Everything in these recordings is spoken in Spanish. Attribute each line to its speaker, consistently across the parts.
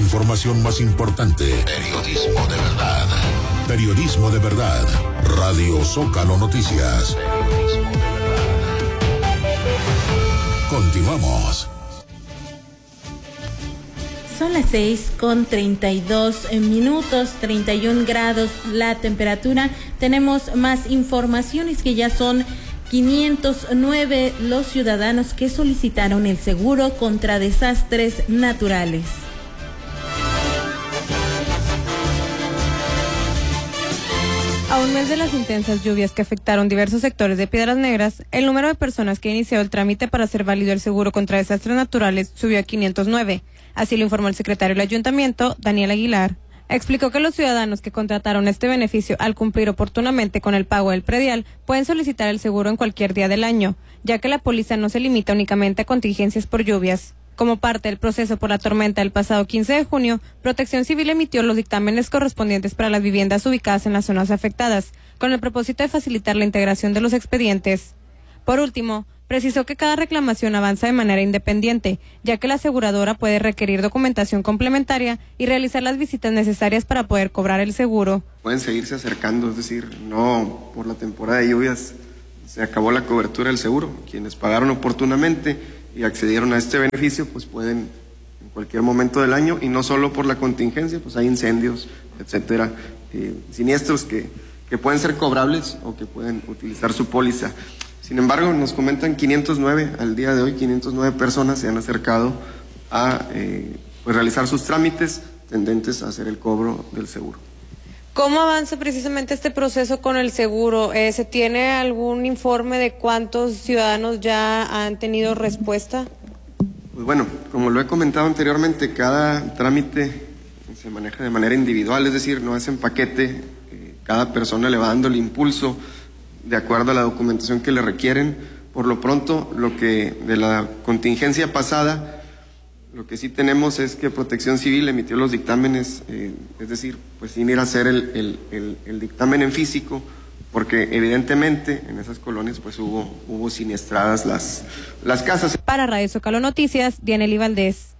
Speaker 1: información más importante. Periodismo de verdad. Periodismo de verdad. Radio Zócalo Noticias. Periodismo de verdad. Continuamos.
Speaker 2: Son las 6:32, 31 grados la temperatura. Tenemos más informaciones que ya son 509 los ciudadanos que solicitaron el seguro contra desastres naturales.
Speaker 3: A un mes de las intensas lluvias que afectaron diversos sectores de Piedras Negras, el número de personas que inició el trámite para hacer válido el seguro contra desastres naturales subió a 509. Así lo informó el secretario del Ayuntamiento, Daniel Aguilar. Explicó que los ciudadanos que contrataron este beneficio al cumplir oportunamente con el pago del predial pueden solicitar el seguro en cualquier día del año, ya que la póliza no se limita únicamente a contingencias por lluvias. Como parte del proceso por la tormenta del pasado 15 de junio, Protección Civil emitió los dictámenes correspondientes para las viviendas ubicadas en las zonas afectadas, con el propósito de facilitar la integración de los expedientes. Por último, precisó que cada reclamación avanza de manera independiente, ya que la aseguradora puede requerir documentación complementaria y realizar las visitas necesarias para poder cobrar el seguro.
Speaker 4: Pueden seguirse acercando, es decir, no por la temporada de lluvias se acabó la cobertura del seguro. Quienes pagaron oportunamente y accedieron a este beneficio, pues pueden en cualquier momento del año, y no solo por la contingencia, pues hay incendios, etcétera, siniestros que pueden ser cobrables o que pueden utilizar su póliza. Sin embargo, nos comentan 509, al día de hoy 509 personas se han acercado a pues realizar sus trámites tendentes a hacer el cobro del seguro.
Speaker 3: ¿Cómo avanza precisamente este proceso con el seguro? ¿Se tiene algún informe de cuántos ciudadanos ya han tenido respuesta?
Speaker 4: Pues bueno, como lo he comentado anteriormente, cada trámite se maneja de manera individual, es decir, no es en paquete, cada persona le va dando el impulso de acuerdo a la documentación que le requieren. Por lo pronto, lo que de la contingencia pasada, lo que sí tenemos es que Protección Civil emitió los dictámenes, es decir, pues sin ir a hacer el dictamen en físico, porque evidentemente en esas colonias pues hubo siniestradas las casas.
Speaker 3: Para Radio Zócalo Noticias, Dianely Valdés.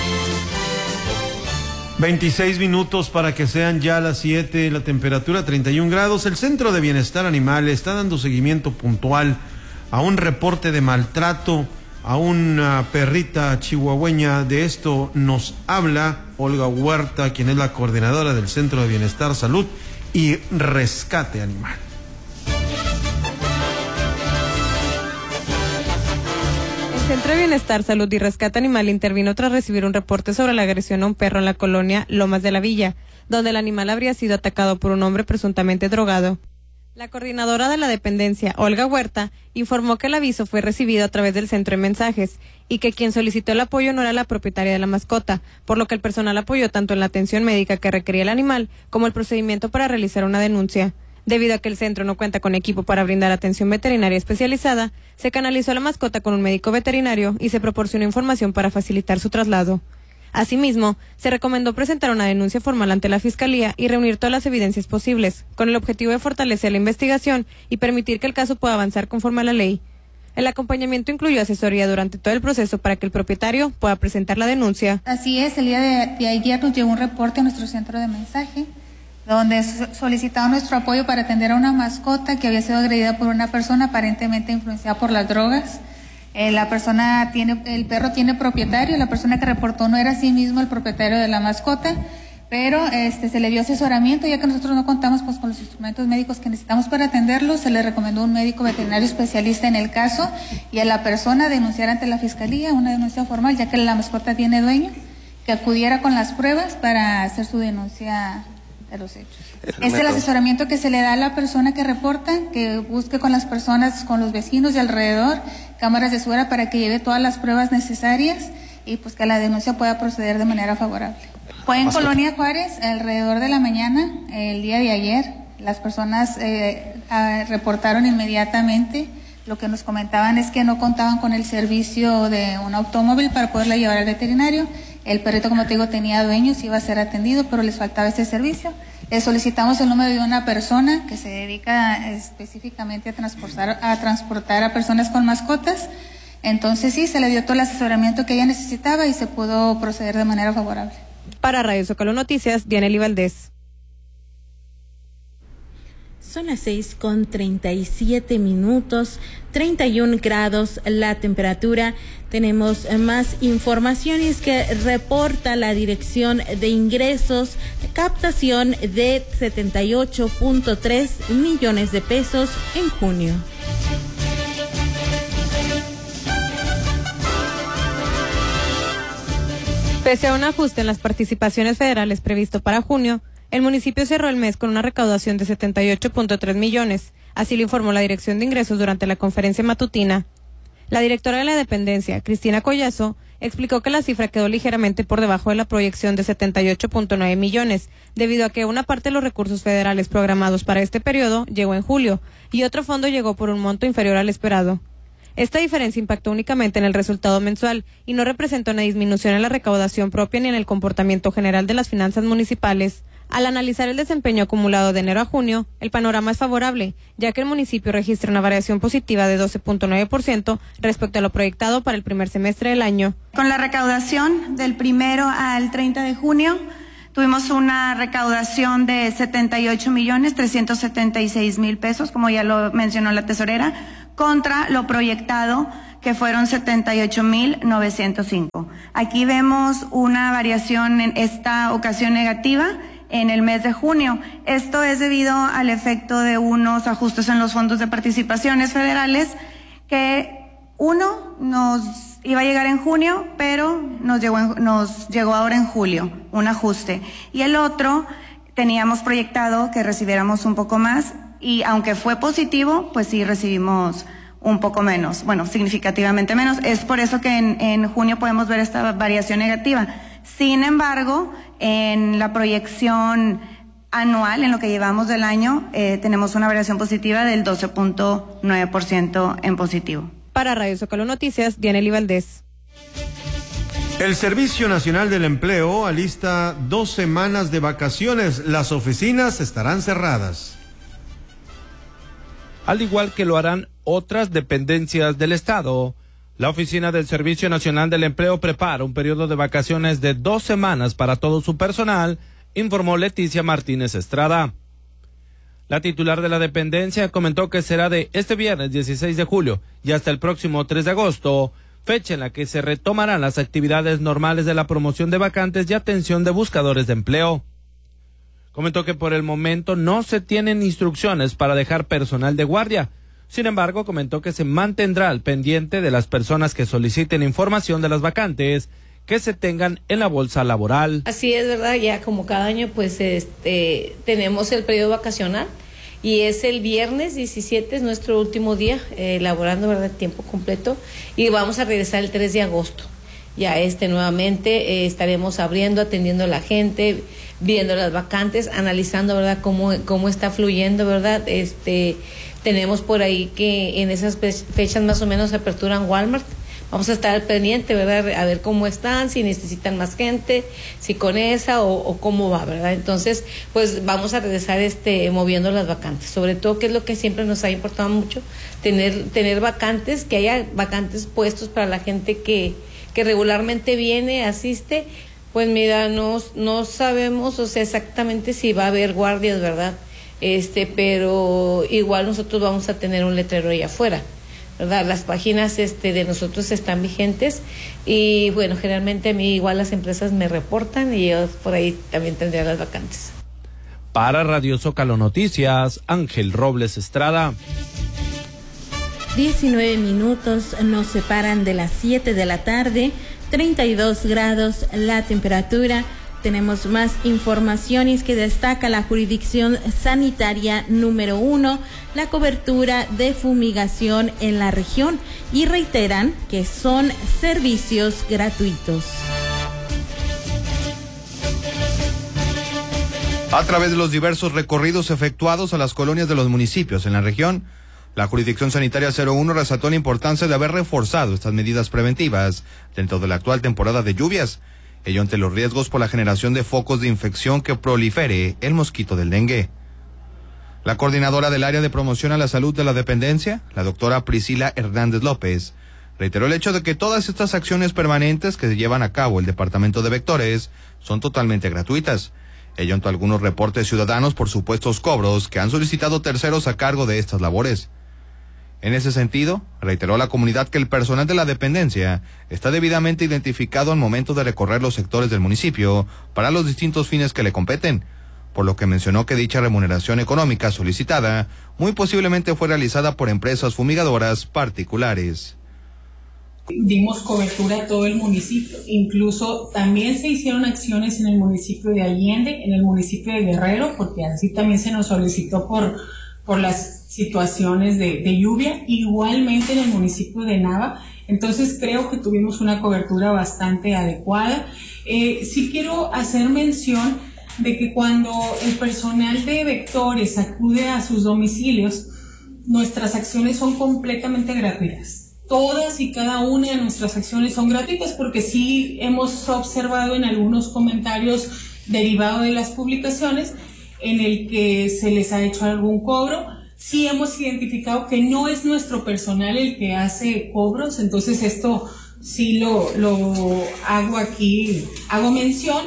Speaker 5: 26 minutos para que sean ya las 7, la temperatura 31 grados. El Centro de Bienestar Animal está dando seguimiento puntual a un reporte de maltrato a una perrita chihuahueña. De esto nos habla Olga Huerta, quien es la coordinadora del Centro de Bienestar, Salud y Rescate Animal.
Speaker 3: El Centro de Bienestar, Salud y Rescate Animal intervino tras recibir un reporte sobre la agresión a un perro en la colonia Lomas de la Villa, donde el animal habría sido atacado por un hombre presuntamente drogado. La coordinadora de la dependencia, Olga Huerta, informó que el aviso fue recibido a través del centro de mensajes y que quien solicitó el apoyo no era la propietaria de la mascota, por lo que el personal apoyó tanto en la atención médica que requería el animal como el procedimiento para realizar una denuncia. Debido a que el centro no cuenta con equipo para brindar atención veterinaria especializada, se canalizó a la mascota con un médico veterinario y se proporcionó información para facilitar su traslado. Asimismo, se recomendó presentar una denuncia formal ante la Fiscalía y reunir todas las evidencias posibles, con el objetivo de fortalecer la investigación y permitir que el caso pueda avanzar conforme a la ley. El acompañamiento incluyó asesoría durante todo el proceso para que el propietario pueda presentar la denuncia.
Speaker 6: Así es, el día de ayer nos llegó un reporte a nuestro centro de mensaje, donde solicitaba nuestro apoyo para atender a una mascota que había sido agredida por una persona aparentemente influenciada por las drogas. El perro tiene propietario, la persona que reportó no era sí mismo el propietario de la mascota, pero se le dio asesoramiento, ya que nosotros no contamos pues con los instrumentos médicos que necesitamos para atenderlo. Se le recomendó un médico veterinario especialista en el caso y a la persona denunciar ante la Fiscalía una denuncia formal, ya que la mascota tiene dueño, que acudiera con las pruebas para hacer su denuncia de los hechos. Es el asesoramiento que se le da a la persona que reporta, que busque con las personas, con los vecinos de alrededor, cámaras de seguridad para que lleve todas las pruebas necesarias y pues que la denuncia pueda proceder de manera favorable. Fue en Colonia Juárez alrededor de la mañana, el día de ayer. Las personas reportaron inmediatamente. Lo que nos comentaban es que no contaban con el servicio de un automóvil para poderla llevar al veterinario. El perrito, como te digo, tenía dueños, iba a ser atendido, pero les faltaba ese servicio. Le solicitamos el número de una persona que se dedica específicamente a transportar a personas con mascotas. Entonces sí, se le dio todo el asesoramiento que ella necesitaba y se pudo proceder de manera favorable.
Speaker 3: Para Radio Zócalo Noticias, Dianely Valdés.
Speaker 2: Son las 6:37, 31 grados la temperatura. Tenemos más informaciones que reporta la Dirección de Ingresos, captación de 78.3 millones de pesos en junio.
Speaker 3: Pese a un ajuste en las participaciones federales previsto para junio, el municipio cerró el mes con una recaudación de 78.3 millones, así lo informó la Dirección de Ingresos durante la conferencia matutina. La directora de la dependencia, Cristina Collazo, explicó que la cifra quedó ligeramente por debajo de la proyección de 78.9 millones, debido a que una parte de los recursos federales programados para este periodo llegó en julio y otro fondo llegó por un monto inferior al esperado. Esta diferencia impactó únicamente en el resultado mensual y no representa una disminución en la recaudación propia ni en el comportamiento general de las finanzas municipales. Al analizar el desempeño acumulado de enero a junio, el panorama es favorable, ya que el municipio registra una variación positiva de 12.9% respecto a lo proyectado para el primer semestre del año.
Speaker 7: Con la recaudación del 1 al 30 de junio, tuvimos una recaudación de 78.376.000 pesos, como ya lo mencionó la tesorera, contra lo proyectado, que fueron 78.905. Aquí vemos una variación en esta ocasión negativa en el mes de junio. Esto es debido al efecto de unos ajustes en los fondos de participaciones federales que uno nos iba a llegar en junio, pero nos llegó ahora en julio, un ajuste. Y el otro teníamos proyectado que recibiéramos un poco más y aunque fue positivo, pues sí recibimos un poco menos, bueno, significativamente menos. Es por eso que en junio podemos ver esta variación negativa. Sin embargo, en la proyección anual, en lo que llevamos del año, tenemos una variación positiva del 12.9% en positivo.
Speaker 3: Para Radio Zócalo Noticias, Dianely Valdés.
Speaker 5: El Servicio Nacional del Empleo alista 2 semanas de vacaciones. Las oficinas estarán cerradas.
Speaker 8: Al igual que lo harán otras dependencias del Estado, la Oficina del Servicio Nacional del Empleo prepara un periodo de vacaciones de 2 semanas para todo su personal, informó Leticia Martínez Estrada. La titular de la dependencia comentó que será de este viernes 16 de julio y hasta el próximo 3 de agosto, fecha en la que se retomarán las actividades normales de la promoción de vacantes y atención de buscadores de empleo. Comentó que por el momento no se tienen instrucciones para dejar personal de guardia. Sin embargo, comentó que se mantendrá al pendiente de las personas que soliciten información de las vacantes que se tengan en la bolsa laboral.
Speaker 9: Así es, ¿verdad? Ya como cada año, pues tenemos el periodo vacacional y es el viernes 17, es nuestro último día laborando, ¿verdad? Tiempo completo, y vamos a regresar el 3 de agosto. Ya nuevamente estaremos abriendo, atendiendo a la gente, viendo las vacantes, analizando, ¿verdad? Cómo está fluyendo, ¿verdad? Tenemos por ahí que en esas fechas más o menos se aperturan Walmart. Vamos a estar al pendiente, ¿verdad? A ver cómo están, si necesitan más gente, si con esa o cómo va, ¿verdad? Entonces, pues vamos a regresar moviendo las vacantes. Sobre todo, que es lo que siempre nos ha importado mucho, tener vacantes, que haya vacantes puestos para la gente que regularmente viene, asiste. Pues mira, no sabemos, o sea, exactamente si va a haber guardias, ¿verdad? Pero igual nosotros vamos a tener un letrero allá afuera, ¿verdad? Las páginas de nosotros están vigentes y bueno, generalmente a mí igual las empresas me reportan y yo por ahí también tendré las vacantes.
Speaker 8: Para Radio Zócalo Noticias, Ángel Robles Estrada.
Speaker 2: 19 minutos nos separan de las 7 de la tarde, 32 grados la temperatura. Tenemos más informaciones que destaca la jurisdicción sanitaria número 1, la cobertura de fumigación en la región, y reiteran que son servicios gratuitos.
Speaker 10: A través de los diversos recorridos efectuados a las colonias de los municipios en la región, la jurisdicción sanitaria 01 resaltó la importancia de haber reforzado estas medidas preventivas dentro de la actual temporada de lluvias, ello ante los riesgos por la generación de focos de infección que prolifere el mosquito del dengue. La coordinadora del área de promoción a la salud de la dependencia, la doctora Priscila Hernández López, Reiteró el hecho de que todas estas acciones permanentes que se llevan a cabo el Departamento de Vectores son totalmente gratuitas. Ello ante algunos reportes ciudadanos por supuestos cobros que han solicitado terceros a cargo de estas labores. En ese sentido, reiteró a la comunidad que el personal de la dependencia está debidamente identificado al momento de recorrer los sectores del municipio para los distintos fines que le competen, por lo que mencionó que dicha remuneración económica solicitada muy posiblemente fue realizada por empresas fumigadoras particulares.
Speaker 11: Dimos cobertura a todo el municipio, incluso también se hicieron acciones en el municipio de Allende, en el municipio de Guerrero, porque así también se nos solicitó por las situaciones de lluvia, igualmente en el municipio de Nava. Entonces creo que tuvimos una cobertura bastante adecuada. Sí quiero hacer mención de que cuando el personal de Vectores acude a sus domicilios, nuestras acciones son completamente gratuitas. Todas y cada una de nuestras acciones son gratuitas, porque sí hemos observado en algunos comentarios derivados de las publicaciones en el que se les ha hecho algún cobro. Sí hemos identificado que no es nuestro personal el que hace cobros, entonces esto sí lo hago aquí, hago mención,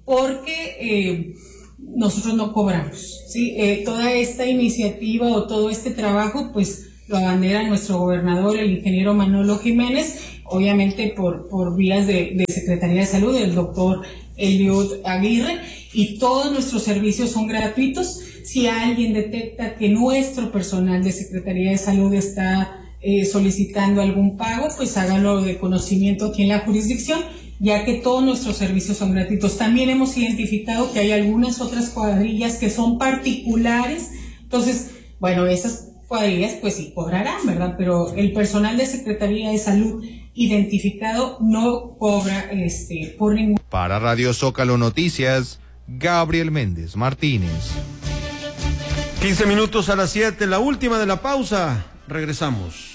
Speaker 11: porque nosotros no cobramos, ¿sí? Toda esta iniciativa o todo este trabajo, pues lo abandera nuestro gobernador, el ingeniero Manolo Jiménez, obviamente por vías de Secretaría de Salud, el doctor Eliud Aguirre, y todos nuestros servicios son gratuitos. Si alguien detecta que nuestro personal de Secretaría de Salud está solicitando algún pago, pues hágalo de conocimiento aquí en la jurisdicción, ya que todos nuestros servicios son gratuitos. También hemos identificado que hay algunas otras cuadrillas que son particulares, entonces, bueno, esas cuadrillas pues sí cobrarán, ¿verdad? Pero el personal de Secretaría de Salud identificado no cobra por ningún...
Speaker 10: Para Radio Zócalo Noticias, Gabriel Méndez Martínez.
Speaker 5: 15 minutos a las 7, la última de la pausa. Regresamos.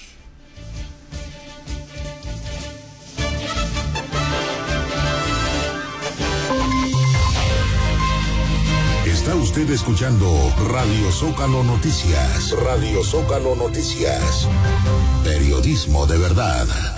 Speaker 1: Está usted escuchando Radio Zócalo Noticias. Radio Zócalo Noticias. Periodismo de verdad.